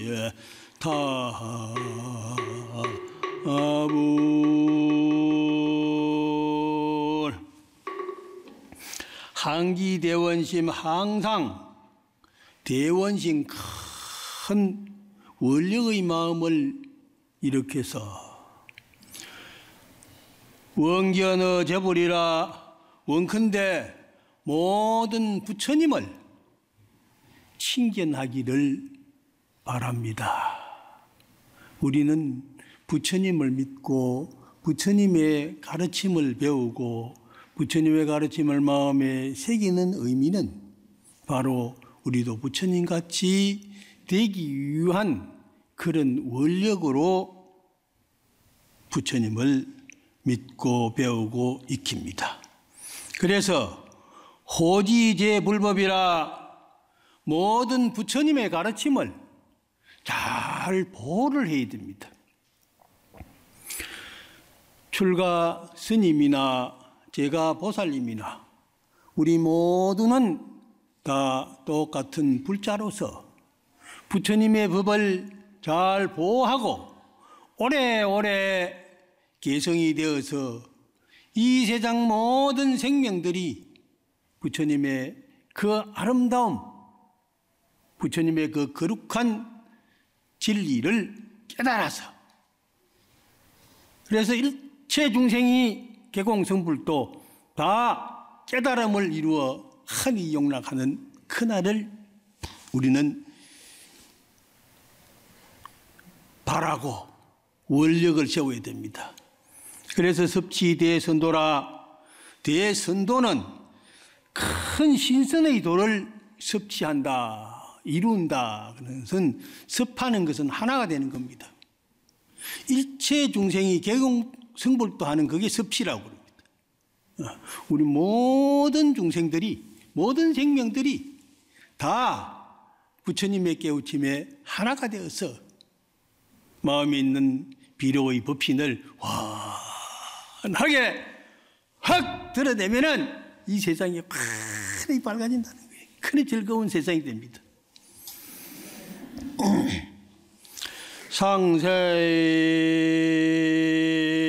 타불 항기대원심 항상 대원심 큰 원력의 마음을 일으켜서 원견어 제불이라 원컨대 모든 부처님을 친견하기를 바랍니다. 우리는 부처님을 믿고 부처님의 가르침을 배우고 부처님의 가르침을 마음에 새기는 의미는 바로 우리도 부처님같이 되기 위한 그런 원력으로 부처님을 믿고 배우고 익힙니다. 그래서 호지제불법이라 모든 부처님의 가르침을 잘 보호를 해야 됩니다. 출가 스님이나 제가 보살님이나 우리 모두는 다 똑같은 불자로서 부처님의 법을 잘 보호하고 오래오래 개성이 되어서 이 세상 모든 생명들이 부처님의 그 아름다움, 부처님의 그 거룩한 진리를 깨달아서 그래서 일체 중생이 개공성불도 다 깨달음을 이루어 한이 용락하는 그날을 우리는 바라고 원력을 세워야 됩니다. 그래서 섭지 대선도라, 대선도는 큰 신선의 도를 섭지한다, 이룬다. 그런 것은 섭하는 것은 하나가 되는 겁니다. 일체 중생이 개공성불도 하는 그게 섭시라고 합니다. 우리 모든 중생들이, 모든 생명들이 다 부처님의 깨우침에 하나가 되어서 마음에 있는 비로의 법신을 환하게 확 드러내면은 이 세상이 환히 밝아진다는 거예요. 큰 즐거운 세상이 됩니다. 상세